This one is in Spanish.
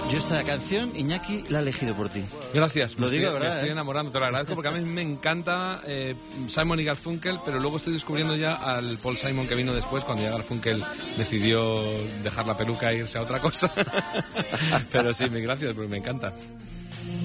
Yo esta canción, Iñaki, la he elegido por ti. Gracias, Lo digo, ¿verdad? me estoy enamorando, te lo agradezco porque a mí me encanta Simon y Garfunkel, pero luego estoy descubriendo ya al Paul Simon que vino después, cuando ya Garfunkel decidió dejar la peluca e irse a otra cosa. Pero sí, gracias, porque me encanta.